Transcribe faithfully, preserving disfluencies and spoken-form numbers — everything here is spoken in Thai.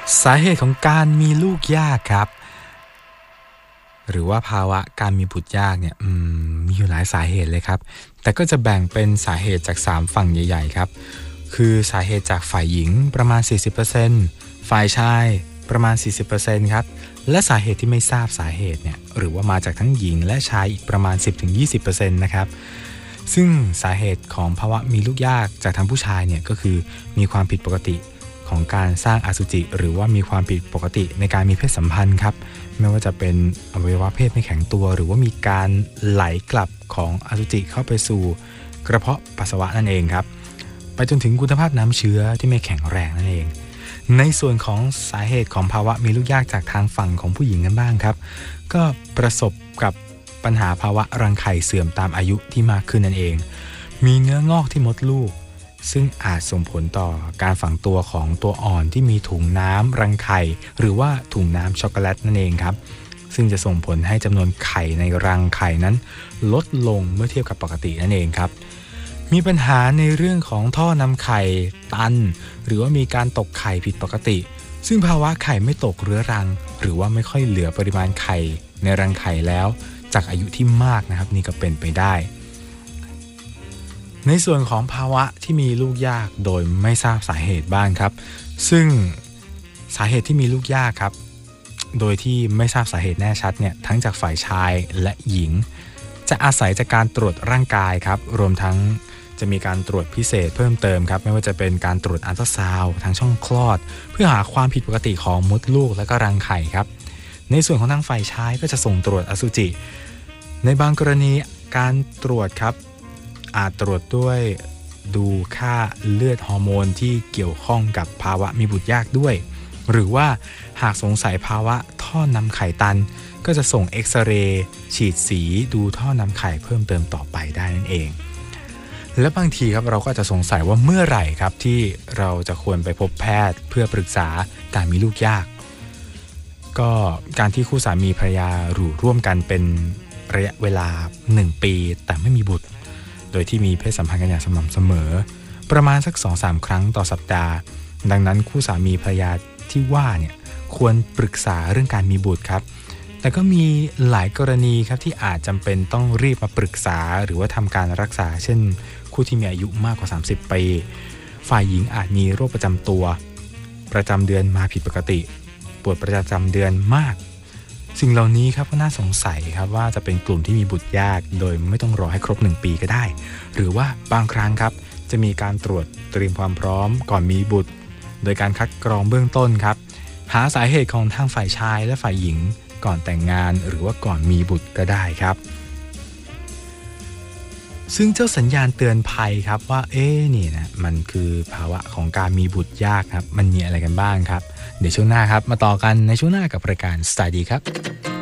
สาเหตุของการมีลูกยากครับหรือว่าภาวะการมีบุตรยากเนี่ยมีอยู่หลายสาเหตุเลยครับแต่ก็จะแบ่งเป็นสาเหตุจากสามฝั่งใหญ่ๆครับคือสาเหตุจากฝ่ายหญิงประมาณ สี่สิบเปอร์เซ็นต์ ฝ่ายชายประมาณ สี่สิบเปอร์เซ็นต์ ครับและสาเหตุที่ไม่ทราบสาเหตุเนี่ยหรือว่ามาจากทั้งหญิงและชายอีกประมาณ สิบถึงยี่สิบเปอร์เซ็นต์ นะครับซึ่งสาเหตุของภาวะมีลูกยากจากทางผู้ชายเนี่ยก็คือมีความผิดปกติของการสร้างอสุจิหรือว่ามีความผิดปกติในการมีเพศสัมพันธ์ครับไม่ว่าจะเป็นอวัยวะเพศไม่แข็งตัวหรือว่ามีการไหลกลับของอสุจิเข้าไปสู่กระเพาะปัสสาวะนั่นเองครับไปจนถึงคุณภาพน้ำเชื้อที่ไม่แข็งแรงนั่นเองในส่วนของสาเหตุของภาวะมีลูกยากจากทางฝั่งของผู้หญิงกันบ้างครับก็ประสบกับปัญหาภาวะรังไข่เสื่อมตามอายุที่มากขึ้นนั่นเองมีเนื้องอกที่มดลูกซึ่งอาจส่งผลต่อการฝังตัวของตัวอ่อนที่มีถุงน้ำรังไข่หรือว่าถุงน้ำช็อกโกแลตนั่นเองครับซึ่งจะส่งผลให้จำนวนไข่ในรังไข่นั้นลดลงเมื่อเทียบกับปกตินั่นเองครับมีปัญหาในเรื่องของท่อนำไข่ตันหรือว่ามีการตกไข่ผิดปกติซึ่งภาวะไข่ไม่ตกเรื้อรังหรือว่าไม่ค่อยเหลือปริมาณไข่ในรังไข่แล้วจากอายุที่มากนะครับนี่ก็เป็นไปได้ในส่วนของภาวะที่มีลูกยากโดยไม่ทราบสาเหตุบ้างครับซึ่งสาเหตุที่มีลูกยากครับโดยที่ไม่ทราบสาเหตุแน่ชัดเนี่ยทั้งจากฝ่ายชายและหญิงจะอาศัยจากการตรวจร่างกายครับรวมทั้งจะมีการตรวจพิเศษเพิ่มเติมครับไม่ว่าจะเป็นการตรวจอัลตราซาวด์ทางช่องคลอดเพื่อหาความผิดปกติของมดลูกและก็รังไข่ครับในส่วนของทางฝ่ายชายก็จะส่งตรวจอสุจิในบางกรณีการตรวจครับอาจตรวจด้วยดูค่าเลือดฮอร์โมนที่เกี่ยวข้องกับภาวะมีบุตรยากด้วยหรือว่าหากสงสัยภาวะท่อนำไข่ตันก็จะส่งเอ็กซเรย์ฉีดสีดูท่อนำไข่เพิ่มเติมต่อไปได้นั่นเองและบางทีครับเราก็จะสงสัยว่าเมื่อไหร่ครับที่เราจะควรไปพบแพทย์เพื่อปรึกษาการมีลูกยากก็การที่คู่สามีภรรยาอยู่ร่วมกันเป็นระยะเวลาหนึ่งปีแต่ไม่มีบุตรโดยที่มีเพศสัมพันธ์กันอย่างสม่ำเสมอประมาณสัก สองถึงสาม ครั้งต่อสัปดาห์ดังนั้นคู่สามีภรรยาที่ว่าเนี่ยควรปรึกษาเรื่องการมีบุตรครับแต่ก็มีหลายกรณีครับที่อาจจำเป็นต้องรีบมาปรึกษาหรือว่าทำการรักษาเช่นคู่ที่มีอายุมากกว่าสามสิบปีฝ่ายหญิงอาจมีโรคประจำตัวประจำเดือนมาผิดปกติปวดประจำเดือนมากสิ่งเหล่านี้ครับก็น่าสงสัยครับว่าจะเป็นกลุ่มที่มีบุตรยากโดยไม่ต้องรอให้ครบหนึ่งปีก็ได้หรือว่าบางครั้งครับจะมีการตรวจเตรียมความพร้อมก่อนมีบุตรโดยการคัดกรองเบื้องต้นครับหาสาเหตุของทางฝ่ายชายและฝ่ายหญิงก่อนแต่งงานหรือว่าก่อนมีบุตรก็ได้ครับซึ่งเจ้าสัญญาณเตือนภัยครับว่าเอ๊ะนี่นะมันคือภาวะของการมีบุตรยากครับมันมีอะไรกันบ้างครับเดี๋ยวช่วงหน้าครับมาต่อกันในช่วงหน้ากับรายการสไตล์ดีครับ